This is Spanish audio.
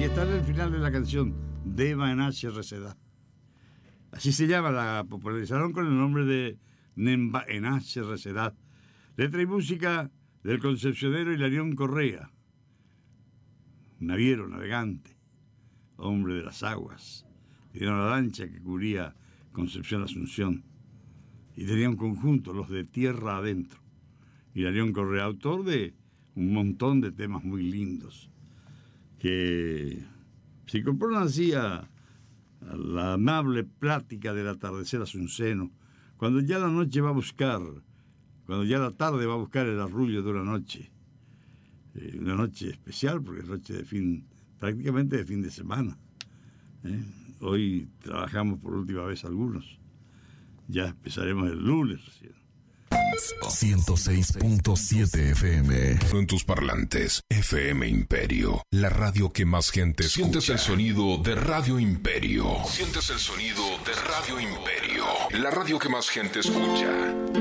está en el final de la canción, Dema en H. Receda. Así se llama, la popularizaron con el nombre de Nemba en H. Receda. Letra y música del concepcionero Hilarión Correa, naviero, navegante, hombre de las aguas. Tenía una lancha que cubría Concepción Asunción y tenía un conjunto, los de Tierra Adentro. Hilarión Correa, autor de un montón de temas muy lindos que se incorporan así a la amable plática del atardecer asunceno, cuando ya la noche va a buscar, cuando ya la tarde va a buscar el arrullo de una noche especial, porque es noche de prácticamente de fin de semana. Hoy trabajamos por última vez algunos, ya empezaremos el lunes recién. 106.7 FM. En tus parlantes, FM Imperio, la radio que más gente escucha. Sientes el sonido de Radio Imperio. Sientes el sonido de Radio Imperio, la radio que más gente escucha.